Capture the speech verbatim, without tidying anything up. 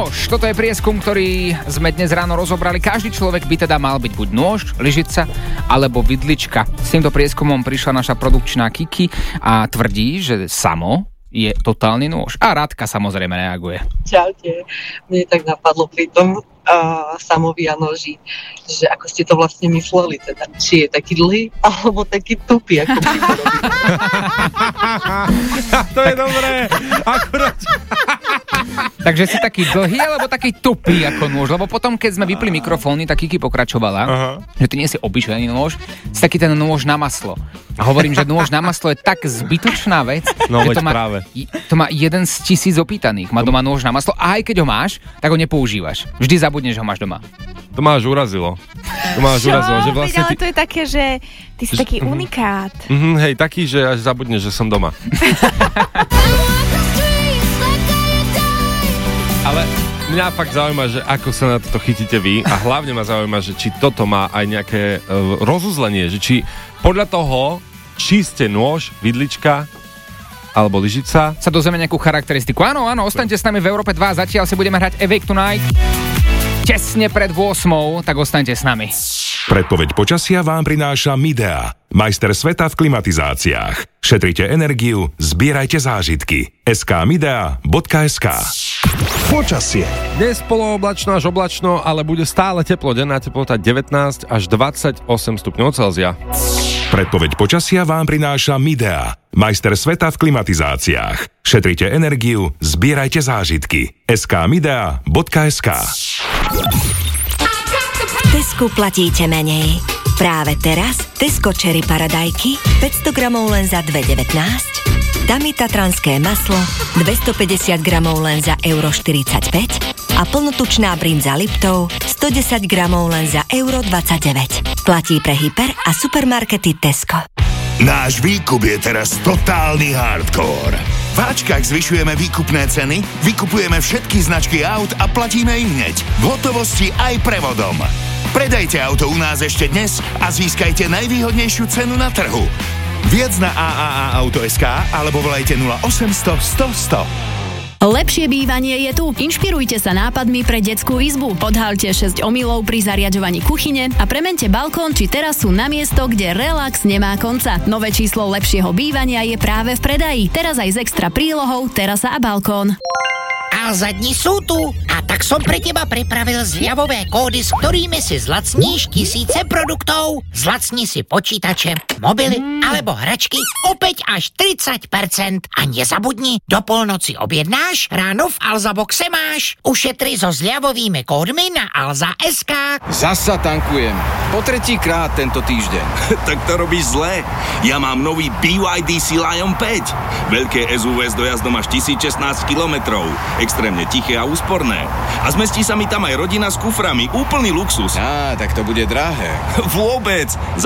Nôž, toto je prieskum, ktorý sme dnes ráno rozobrali. Každý človek by teda mal byť buď nôž, lyžica, alebo vidlička. S týmto prieskumom prišla naša produkčná Kiki a tvrdí, že samo je totálny nôž. A Radka samozrejme reaguje. Čaute. Mne tak napadlo pri tom uh, samovi a noži, že ako ste to vlastne mysleli, teda, či je taký dlhý, alebo taký tupý, ako by to robili. To je dobré. Akurát. Takže si taký dlhý, alebo taký tupý ako nôž, lebo potom, keď sme vypli mikrofóny, tak Kiki pokračovala, uh-huh. že ty nie si obyčajný nôž, si taký ten nôž na maslo. A hovorím, že nôž na maslo je tak zbytočná vec, no, že to má, práve. to má jeden z tisíc opýtaných. Má doma nôž na maslo a aj keď ho máš, tak ho nepoužívaš. Vždy zabudneš, že ho máš doma. To ma až urazilo. To ma až Čo? urazilo, že vlastne ale ty... to je také, že ty si taký unikát. Mm-hmm, hej, taký, že až zabudneš, že som doma. Ale mňa fakt zaujíma, že ako sa na toto chytíte vy a hlavne ma zaujíma, že či toto má aj nejaké uh, rozuzlenie, že či podľa toho, či ste nôž, vidlička alebo lyžica. Sa dozvieme nejakú charakteristiku. Áno, áno, ostaňte s nami v Európe dva, zatiaľ si budeme hrať Awake Tonight. Tesne pred ôsmou, tak ostaňte s nami. Predpoveď počasia vám prináša Midea, majster sveta v klimatizáciách. Šetrite energiu, zbierajte zážitky. es ká midea bodka es ká. Počasie. Dnes polooblačno až oblačno, ale bude stále teplo. Denná teplota devätnásť až dvadsaťosem stupňov Celzia. Predpoveď počasia vám prináša Midea, majster sveta v klimatizáciách. Šetrite energiu, zbierajte zážitky. es ká midea bodka es ká. Tesku platíte menej. Práve teraz Tesco Cherry paradajky päťsto gramov len za dva devätnásť, Dami tatranské maslo dvestopäťdesiat gramov len za euro štyridsaťpäť a plnotučná brinza Liptov stodesať gramov len za euro dvadsaťdeväť. Platí pre hyper a supermarkety Tesco. Náš výkup je teraz totálny hardcore. V Ačkách zvyšujeme výkupné ceny, vykupujeme všetky značky aut a platíme ich hneď. V hotovosti aj prevodom. Predajte auto u nás ešte dnes a získajte najvýhodnejšiu cenu na trhu. Viac na á á á auto bodka es ká alebo volajte nula osemsto sto sto. Lepšie bývanie je tu. Inšpirujte sa nápadmi pre detskú izbu. Odhalte šesť omylov pri zariaďovaní kuchyne a premente balkón či terasu na miesto, kde relax nemá konca. Nové číslo lepšieho bývania je práve v predaji. Teraz aj s extra prílohou terasa a balkón. Alza dni sú tu a tak som pre teba pripravil zľavové kódy, s ktorými si zlacníš tisíce produktov. Zlacni si počítače, mobily alebo hračky opäť až tridsať percent. A nezabudni, do polnoci objednáš, ráno v Alza boxe máš. Ušetri so zľavovými kódmi na alza bodka es ká. Zasa tankujem. Po tretíkrát tento týždeň. Tak to robíš zle. Ja mám nový bé vaj dé cé Lion päť. Veľké es ú vé s dojazdom až tisíc šestnásť kilometrov. Extrémne tiché a úsporné. A zmestí sa mi tam aj rodina s kuframi. Úplný luxus. Á, tak to bude drahé. Vôbec.